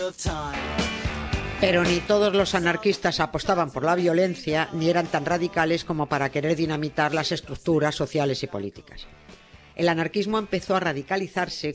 Pero ni todos los anarquistas apostaban por la violencia ni eran tan radicales como para querer dinamitar las estructuras sociales y políticas. El anarquismo empezó a radicalizarse